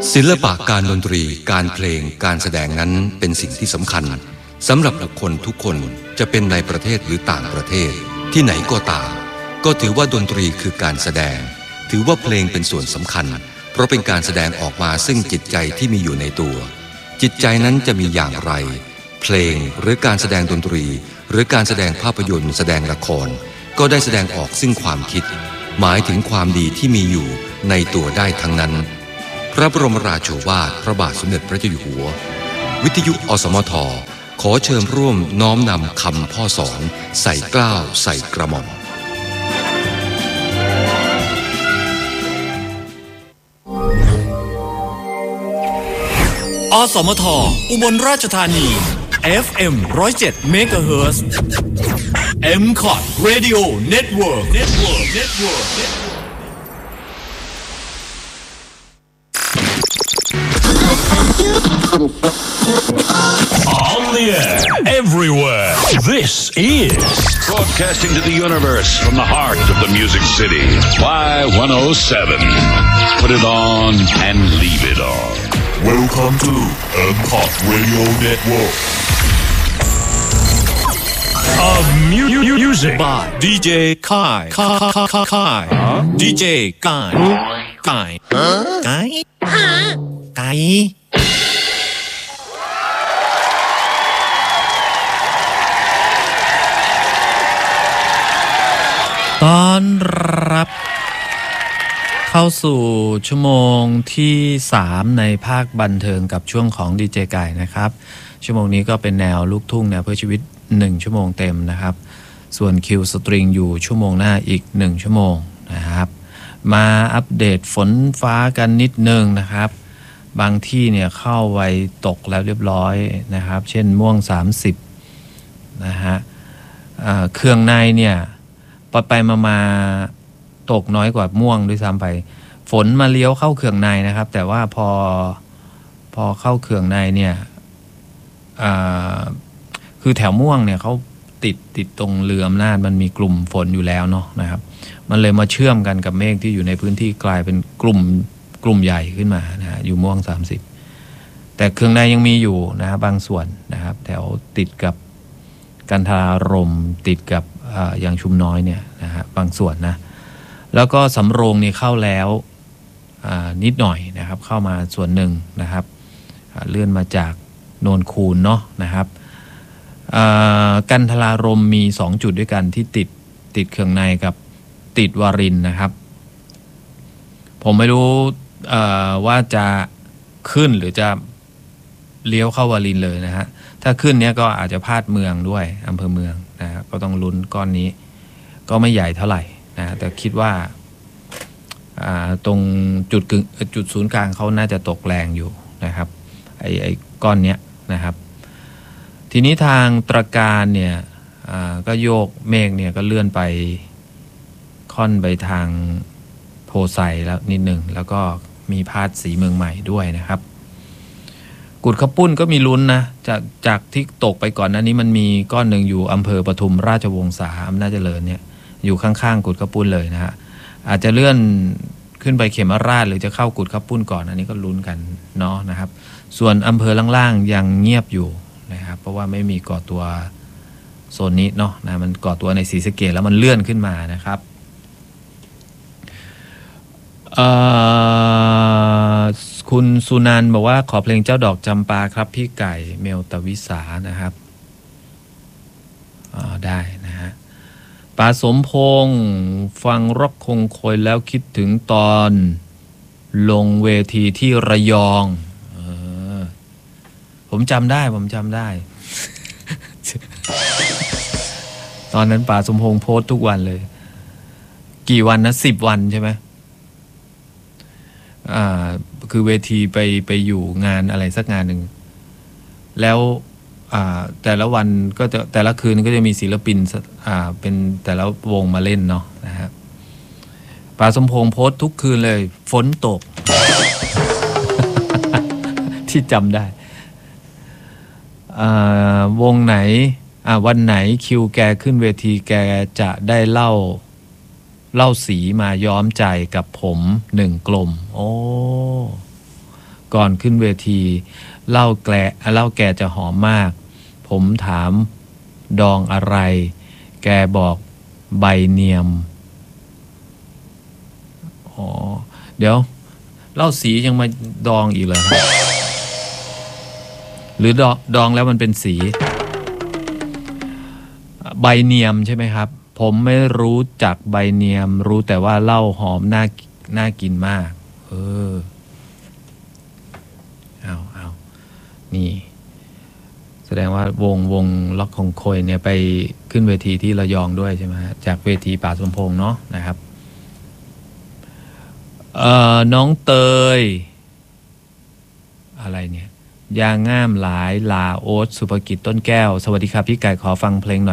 ศิลปะการดนตรีการเพลงการแสดงนั้นเป็นสิ่งที่สำคัญสำหรับบุคคลทุกคนจะเป็นในประเทศหรือต่างประเทศที่ไหนก็ตามก็ถือว่าดนตรีคือการแสดงถือว่าเพลงเป็นส่วนสำคัญเพราะเป็นการแสดงออกมาซึ่งจิตใจที่มีอยู่ในตัวจิตใจนั้นจะมีอย่างไรเพลงหรือการแสดงดนตรีหรือการแสดงภาพยนตร์แสดงละครก็ได้แสดงออกซึ่งความคิดหมายถึงความดีที่มีอยู่ในตัวได้ทั้งนั้นพระบรมราโชวาทพระบาทสมเด็จพระเจ้าอยู่หัววิทยุอสมทขอเชิญร่วมน้อมนำคำพ่อสอนใส่เกล้าใส่กระหม่อมอสมทอุบลราชธานี FM 107 MHz MCOT Radio Network On the air, everywhere. This is broadcasting to the universe from the heart of the Music City. Y107. Put it on and leave it on. Welcome to MCOT Radio Network of music by DJ Kai DJ Kai ต้อนรับเข้าสู่ชั่วโมงที่3ในภาคบันเทิงกับช่วงของดีเจไก่นะครับชั่วโมงนี้ก็เป็นแนวลูกทุ่งแนวเพื่อชีวิต1ชั่วโมงเต็มนะครับส่วนคิวสตริงอยู่ชั่วโมงหน้าอีก1ชั่วโมงนะครับมาอัปเดตฝนฟ้ากันนิดนึงนะครับบางที่เนี่ยเข้าไวตกแล้วเรียบร้อยนะครับเช่นม่วง30นะฮะเครื่องในเนี่ยไปมาตกน้อยกว่าม่วงด้วยซ้ำไปฝนมาเลี้ยวเข้าเครื่องในนะครับแต่ว่าพอเข้าเครื่องในเนี่ยคือแถวม่วงเนี่ยเขาติดตรงเรืออำนาจมันมีกลุ่มฝนอยู่แล้วเนาะนะครับมันเลยมาเชื่อมกันกับเมฆที่อยู่ในพื้นที่กลายเป็นกลุ่มใหญ่ขึ้นมานะอยู่ม่วง30แต่เครื่องในยังมีอยู่นะครับบางส่วนนะครับแถวติดกับกันทรารมติดกับอย่างชุมน้อยเนี่ยนะฮะบางส่วนนะแล้วก็สำโรงนี่เข้าแล้วนิดหน่อยนะครับเข้ามาส่วนหนึ่งนะครับเลื่อนมาจากโนนคูนเนาะนะครับกันทรารมมี2จุดด้วยกันที่ติดเครื่องในกับติดวารินนะครับผมไม่รู้ว่าจะขึ้นหรือจะเลี้ยวเข้าวารินเลยนะฮะถ้าขึ้นเนี้ยก็อาจจะพลาดเมืองด้วยอำเภอเมืองนะครับก็ต้องลุ้นก้อนนี้ก็ไม่ใหญ่เท่าไหร่นะแต่คิดว่าตรงจุดศูนย์กลางเขาน่าจะตกแรงอยู่นะครับไอ้ก้อนเนี้ยนะครับทีนี้ทางตระการเนี่ยก็โยกเมฆเนี่ยก็เลื่อนไปค่อนไปทางโพไซแล้วนิดนึงแล้วก็มีพาดสีเมืองใหม่ด้วยนะครับกุดขปุ้นก็มีลุ้นนะจากที่ตกไปก่อนหน้านี้มันมีก้อนหนึ่งอยู่อำเภอปทุมราชวงศาอำนาจเจริญเนี่ยอยู่ข้างๆกุดขปุ้นเลยนะฮะอาจจะเลื่อนขึ้นไปเขมราชหรือจะเข้ากุดขปุ้นก่อนอันนี้ก็ลุ้นกันเนาะนะครับส่วนอำเภอล่างๆยังเงียบอยู่นะครับเพราะว่าไม่มีก่อตัวโซนนี้เนาะนะมันก่อตัวในศรีสะเกษแล้วมันเลื่อนขึ้นมานะครับคุณสุนันท์บอกว่าขอเพลงเจ้าดอกจำปาครับพี่ไก่เมลตวิสานะครับได้นะฮะป่าสมพงษ์ฟังร็อกคงคอยแล้วคิดถึงตอนลงเวทีที่ระยองผมจำได้ ตอนนั้นป่าสมพงษ์โพสต์ทุกวันเลยกี่วันนะ10 วันใช่ไหมคือเวทีไปอยู่งานอะไรสักงานหนึ่งแล้วแต่ละวันก็จะแต่ละคืนก็จะมีศิลปินเป็นแต่ละวงมาเล่นเนาะนะครับป่าสมพงษ์โพสต์ทุกคืนเลยฝนตก ที่จำได้วงไหนวันไหนคิวแกขึ้นเวทีแกจะได้เล่า เหล้าสีมาย้อมใจกับผม1 กลมโอ้ก่อนขึ้นเวทีเหล้าแก่จะหอมมากผมถามดองอะไรแกบอกใบเนียมอ๋อเดี๋ยวเหล้าสียังมาดองอีกเหรอครับหรือดองแล้วมันเป็นสีใบเนียมใช่ไหมครับผมไม่รู้จักใบเนียมรู้แต่ว่าเหล้าหอมน่ากินมากเอานี่แสดงว่าวงล็อกของโคยเนี่ยไปขึ้นเวทีที่ระยองด้วยใช่ไหมจากเวทีป่าสมพงษ์เนาะนะครับน้องเตยอะไรเนี่ยยางง่ามหลายลาโอ๊ตสุภกิจต้นแก้วสวัสดีครับพี่ไก่ขอฟังเพลงหน่อย